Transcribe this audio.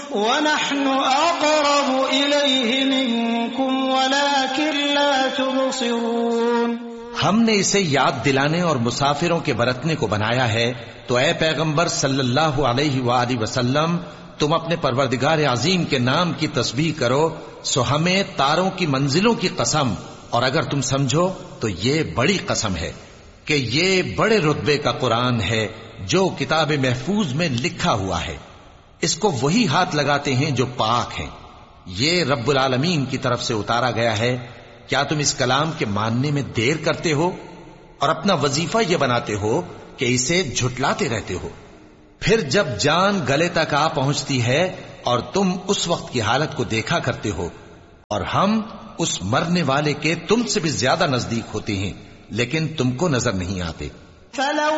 वनहनु अक़रबु इलैहि मिनकुम वलाकिन ला तुबसिरून। हमने इसे याद दिलाने और मुसाफिरों के बरतने को बनाया है, तो ए पैगंबर सल्लल्लाहु अलैहि वसल्लम, तुम अपने परवरदिगार अजीम के नाम की तस्बीह करो, सो हमें तारों की मंजिलों की कसम, और अगर तुम समझो तो ये बड़ी कसम है कि ये बड़े रुतबे का कुरान है जो किताब महफूज में लिखा हुआ है। इसको वही हाथ लगाते हैं जो पाक हैं। ये रब्बुल आलमीन की तरफ से उतारा गया है। क्या तुम इस कलाम के मानने में देर करते हो और अपना वजीफा यह बनाते हो कि इसे झुटलाते रहते हो? फिर जब जान गले तक आ पहुंचती है और तुम उस वक्त की हालत को देखा करते हो, और हम उस मरने वाले के तुमसे भी ज्यादा नजदीक होते हैं, लेकिन तुमको नजर नहीं आते।